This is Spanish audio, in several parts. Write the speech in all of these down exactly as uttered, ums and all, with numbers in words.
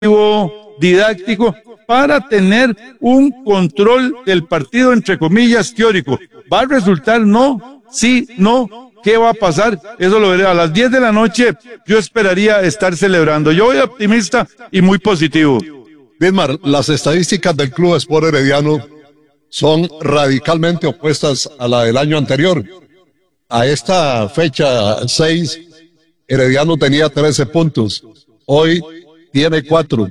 didáctico para tener un control del partido, entre comillas, teórico. ¿Va a resultar no? Sí, no. ¿Qué va a pasar? Eso lo veré a las diez de la noche. Yo esperaría estar celebrando. Yo voy optimista y muy positivo. Bismar, las estadísticas del Club Sport Herediano son radicalmente opuestas a la del año anterior. A esta fecha seis, Herediano tenía trece puntos. Hoy tiene cuatro.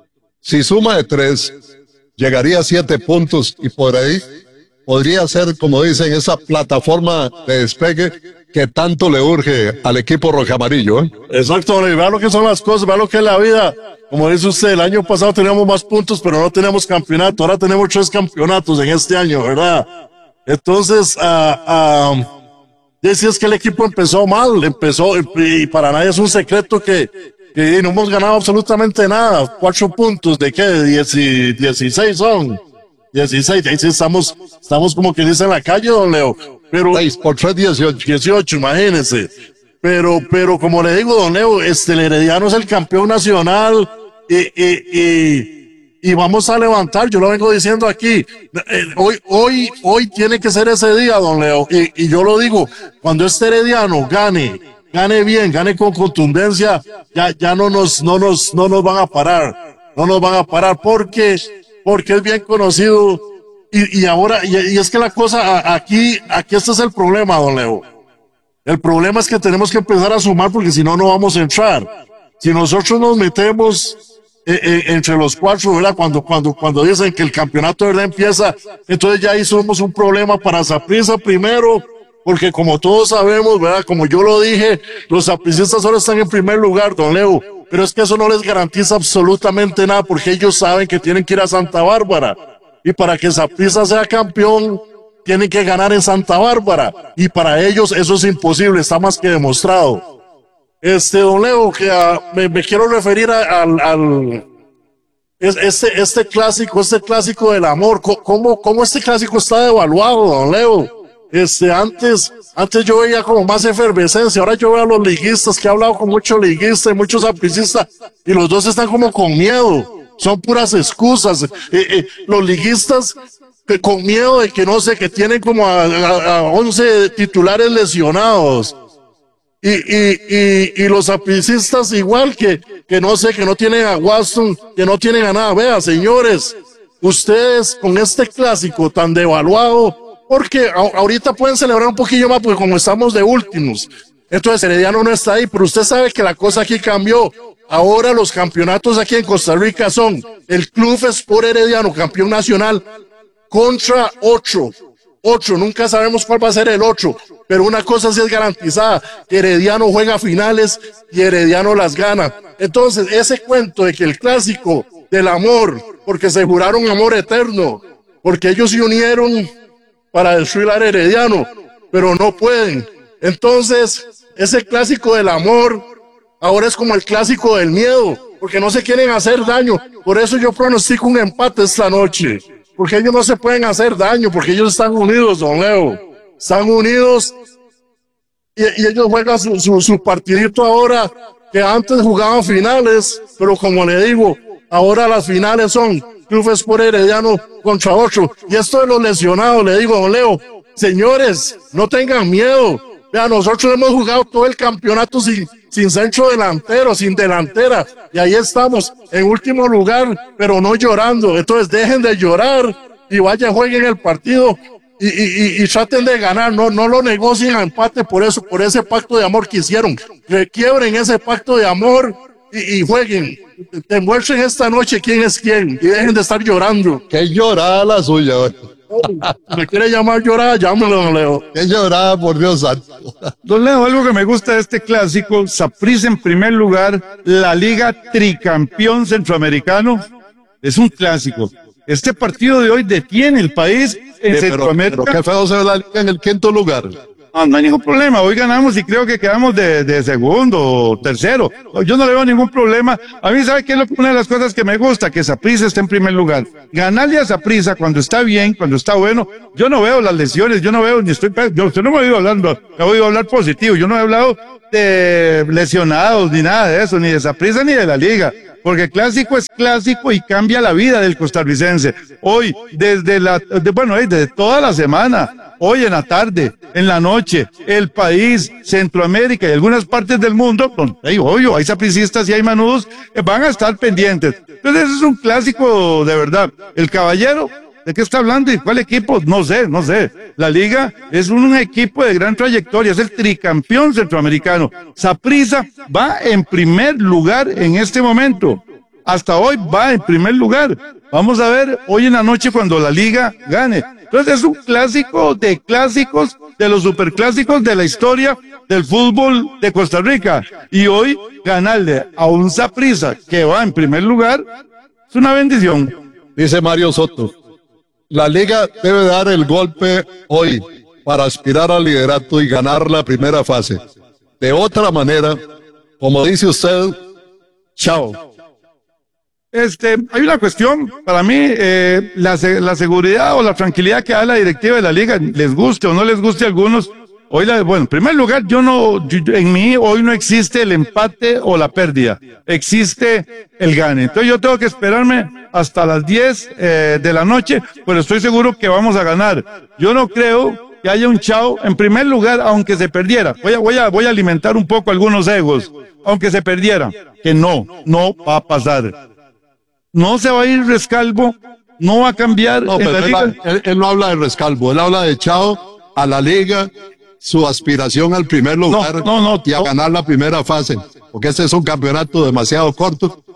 Si suma de tres, llegaría a siete puntos y por ahí podría ser, como dicen, esa plataforma de despegue que tanto le urge al equipo rojamarillo, ¿eh? Exacto, y vea lo que son las cosas, vea lo que es la vida. Como dice usted, el año pasado teníamos más puntos, pero no teníamos campeonato. Ahora tenemos tres campeonatos en este año, ¿verdad? Entonces, uh, uh, decías que el equipo empezó mal, empezó, y para nadie es un secreto que, que no hemos ganado absolutamente nada. Cuatro puntos, ¿de qué? Diez y, dieciséis son. dieciséis, ahí sí estamos, estamos como que dice en la calle, don Leo. Pero, seis por tres, dieciocho. dieciocho, imagínense. Pero, pero como le digo, don Leo, este, el Herediano es el campeón nacional y, y, y, y vamos a levantar, yo lo vengo diciendo aquí, eh, hoy, hoy, hoy tiene que ser ese día, don Leo, y, y yo lo digo, cuando este Herediano gane, gane bien, gane con contundencia, ya, ya no nos, no nos, no nos van a parar, no nos van a parar porque, porque es bien conocido. Y, y ahora, y, y es que la cosa, aquí, aquí este es el problema, don Leo. El problema es que tenemos que empezar a sumar porque si no, no vamos a entrar. Si nosotros nos metemos eh, eh, entre los cuatro, ¿verdad? Cuando, cuando, cuando dicen que el campeonato de verdad empieza, entonces ya ahí somos un problema para Saprissa primero, porque como todos sabemos, ¿verdad? Como yo lo dije, los sapricistas ahora están en primer lugar, don Leo. Pero es que eso no les garantiza absolutamente nada porque ellos saben que tienen que ir a Santa Bárbara. Y para que Saprissa sea campeón, tienen que ganar en Santa Bárbara. Y para ellos eso es imposible, está más que demostrado. Este, don Leo, que uh, me, me quiero referir al, al es, este, este clásico, este clásico del amor. ¿Cómo, cómo este clásico está devaluado, don Leo? Este, antes, antes yo veía como más efervescencia, ahora yo veo a los liguistas, que he hablado con muchos liguistas y muchos sapricistas, y los dos están como con miedo. Son puras excusas. Eh, eh, los liguistas que con miedo de que no sé, que tienen como a, a, a once titulares lesionados. Y, y, y, y los sapricistas igual que, que no sé, que no tienen a Watson, que no tienen a nada. Vea, señores, ustedes con este clásico tan devaluado, porque a, ahorita pueden celebrar un poquillo más, porque como estamos de últimos, entonces Herediano no está ahí, pero usted sabe que la cosa aquí cambió. Ahora los campeonatos aquí en Costa Rica son el Club Sport Herediano, campeón nacional, contra ocho. Ocho, nunca sabemos cuál va a ser el ocho, pero una cosa sí es garantizada, que Herediano juega finales y Herediano las gana. Entonces, ese cuento de que el clásico del amor, porque se juraron amor eterno, porque ellos se unieron para destruir al Herediano, pero no pueden. Entonces, ese clásico del amor ahora es como el clásico del miedo, porque no se quieren hacer daño. Por eso yo pronostico un empate esta noche, porque ellos no se pueden hacer daño, porque ellos están unidos, don Leo. Están unidos y, y ellos juegan su, su, su partidito ahora, que antes jugaban finales, pero como le digo, ahora las finales son Club Sport Herediano contra ocho. Y esto de los lesionados, le digo, don Leo, señores, no tengan miedo. Vean, nosotros hemos jugado todo el campeonato sin, sin centro delantero, sin delantera, y ahí estamos, en último lugar, pero no llorando. Entonces dejen de llorar y vayan, jueguen el partido y, y, y, y traten de ganar, no, no lo negocien a empate por eso, por ese pacto de amor que hicieron. Requiebren ese pacto de amor y, y jueguen. Demuestren esta noche quién es quién y dejen de estar llorando. Qué llorada la suya, güey. ¿Me quiere llamar llorada? Llámelo, don Leo. Qué llorada, por Dios santo. Don Leo, algo que me gusta de este clásico, Saprissa en primer lugar, la Liga Tricampeón Centroamericano, es un clásico. Este partido de hoy detiene el país en Sí, Centroamérica. Pero, pero qué feo se ve la Liga en el quinto lugar. No, no hay ningún problema. Hoy ganamos y creo que quedamos de, de segundo o tercero. Yo no le veo ningún problema. A mí, ¿sabe qué es lo, una de las cosas que me gusta? Que Saprissa esté en primer lugar. Ganarle a Saprissa cuando está bien, cuando está bueno. Yo no veo las lesiones, yo no veo ni estoy... Yo, usted no me ha oído hablando, me ha oído hablar positivo. Yo no he hablado de lesionados ni nada de eso, ni de Saprissa ni de la liga. porque clásico es clásico y cambia la vida del costarricense. Hoy, desde la, de, bueno, desde toda la semana, hoy en la tarde, en la noche, el país, Centroamérica y algunas partes del mundo, pues, hey, obvio, hay sapricistas y hay manudos, eh, van a estar pendientes. Entonces, eso es un clásico de verdad. El Caballero, ¿de qué está hablando y cuál equipo? No sé, no sé. La Liga es un equipo de gran trayectoria, es el tricampeón centroamericano. Saprissa va en primer lugar en este momento. Hasta hoy va en primer lugar. Vamos a ver hoy en la noche cuando la Liga gane. Entonces es un clásico de clásicos, de los superclásicos de la historia del fútbol de Costa Rica. Y hoy ganarle a un Saprissa que va en primer lugar es una bendición. Dice Mario Soto, la liga debe dar el golpe hoy para aspirar al liderato y ganar la primera fase. De otra manera, como dice usted, chao. Este, hay una cuestión, para mí, eh, la, la seguridad o la tranquilidad que da la directiva de la liga, les guste o no les guste a algunos. Hoy, la, bueno, en primer lugar, yo no, yo, en mí hoy no existe el empate o la pérdida, existe el gane. Entonces yo tengo que esperarme hasta las diez eh, de la noche, pero estoy seguro que vamos a ganar. Yo no creo que haya un chao, en primer lugar, aunque se perdiera. Voy a, voy a, voy a alimentar un poco algunos egos, aunque se perdiera, que no, no va a pasar. No se va a ir Rescalvo, no va a cambiar. No, pero él, él, él no habla de Rescalvo, él habla de chao a la liga, su aspiración al primer lugar no, no, no, y a no. ganar la primera fase, porque este es un campeonato demasiado corto